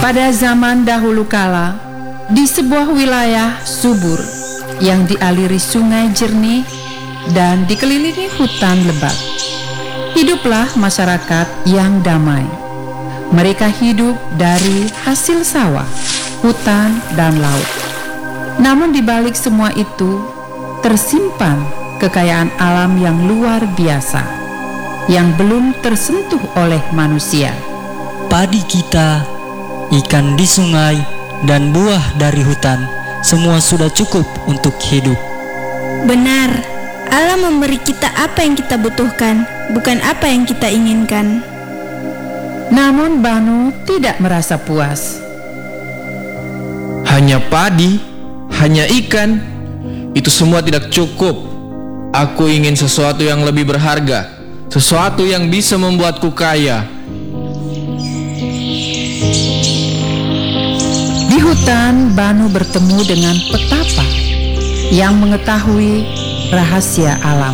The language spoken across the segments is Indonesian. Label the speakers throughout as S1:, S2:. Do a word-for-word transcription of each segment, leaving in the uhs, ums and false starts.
S1: Pada zaman dahulu kala, di sebuah wilayah subur yang dialiri sungai jernih dan dikelilingi hutan lebat, hiduplah masyarakat yang damai. Mereka hidup dari hasil sawah, hutan, dan laut. Namun di balik semua itu, tersimpan kekayaan alam yang luar biasa, yang belum tersentuh oleh manusia.
S2: Padi kita, ikan di sungai, dan buah dari hutan, semua sudah cukup untuk hidup.
S3: Benar, alam memberi kita apa yang kita butuhkan, bukan apa yang kita inginkan.
S1: Namun Banu tidak merasa puas.
S4: Hanya padi, hanya ikan, itu semua tidak cukup. Aku ingin sesuatu yang lebih berharga, sesuatu yang bisa membuatku kaya.
S1: Di hutan, Banu bertemu dengan petapa yang mengetahui rahasia alam.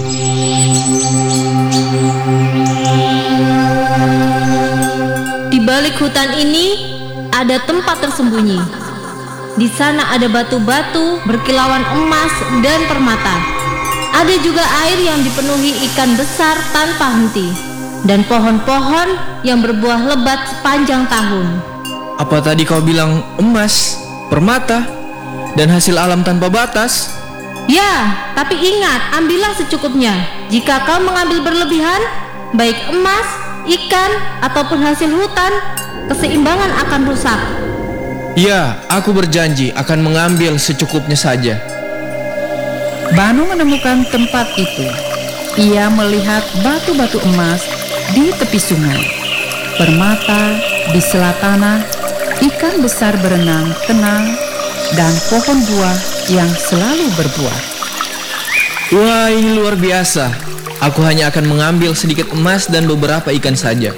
S5: Di balik hutan ini ada tempat tersembunyi. Di sana ada batu-batu berkilauan emas dan permata. Ada juga air yang dipenuhi ikan besar tanpa henti, dan pohon-pohon yang berbuah lebat sepanjang tahun.
S4: Apa tadi kau bilang emas, permata, dan hasil alam tanpa batas?
S5: Ya, tapi ingat, ambillah secukupnya. Jika kau mengambil berlebihan, baik emas, ikan, ataupun hasil hutan, keseimbangan akan rusak.
S4: Ya, aku berjanji akan mengambil secukupnya saja.
S1: Banu menemukan tempat itu. Ia melihat batu-batu emas di tepi sungai, permata di sela tanah, ikan besar berenang tenang, dan pohon buah yang selalu berbuah.
S4: Wah, ini luar biasa. Aku hanya akan mengambil sedikit emas dan beberapa ikan saja.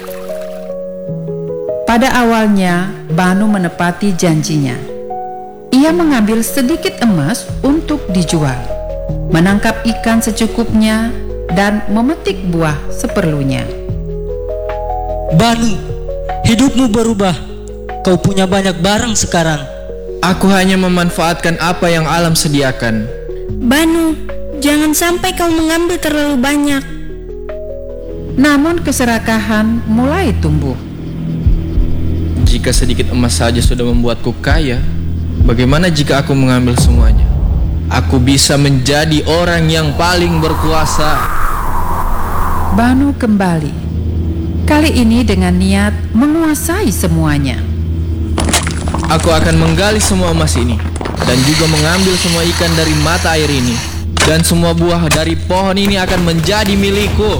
S1: Pada awalnya, Banu menepati janjinya. Ia mengambil sedikit emas untuk dijual, menangkap ikan secukupnya, dan memetik buah seperlunya.
S2: Banu, hidupmu berubah. Kau punya banyak barang sekarang.
S4: Aku hanya memanfaatkan apa yang alam sediakan.
S3: Banu, jangan sampai kau mengambil terlalu banyak.
S1: Namun keserakahan mulai tumbuh.
S4: Jika sedikit emas saja sudah membuatku kaya, bagaimana jika aku mengambil semuanya? Aku bisa menjadi orang yang paling berkuasa.
S1: Banu kembali, kali ini dengan niat menguasai semuanya.
S4: Aku akan menggali semua emas ini, dan juga mengambil semua ikan dari mata air ini, dan semua buah dari pohon ini akan menjadi milikku.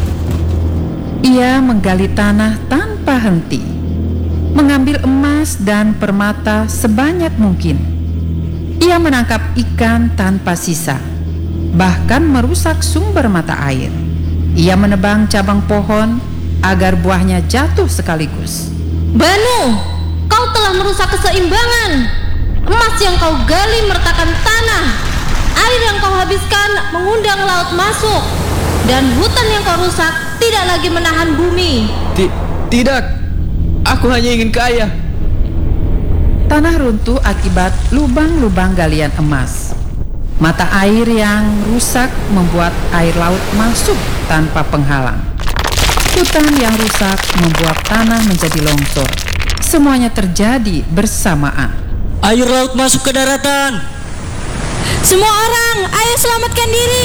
S1: Ia menggali tanah tanpa henti, mengambil emas dan permata sebanyak mungkin. Ia menangkap ikan tanpa sisa, bahkan merusak sumber mata air. Ia menebang cabang pohon agar buahnya jatuh sekaligus.
S5: Banu, kau telah merusak keseimbangan. Emas yang kau gali meretakan tanah, air yang kau habiskan mengundang laut masuk, dan hutan yang kau rusak tidak lagi menahan bumi.
S4: Ti- Tidak, aku hanya ingin kaya.
S1: Tanah runtuh akibat lubang-lubang galian emas. Mata air yang rusak membuat air laut masuk tanpa penghalang. Hutan yang rusak membuat tanah menjadi longsor. Semuanya terjadi bersamaan.
S2: Air laut masuk ke daratan.
S3: Semua orang, ayo selamatkan diri.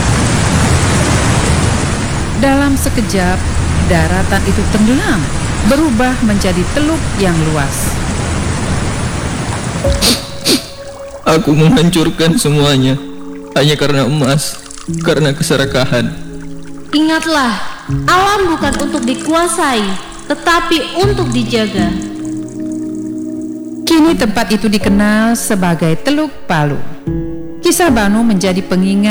S1: Dalam sekejap, daratan itu tenggelam, berubah menjadi teluk yang luas.
S4: Aku menghancurkan semuanya hanya karena emas, karena keserakahan.
S5: Ingatlah, alam bukan untuk dikuasai, tetapi untuk dijaga.
S1: Kini tempat itu dikenal sebagai Teluk Palu. Kisah Banu menjadi pengingat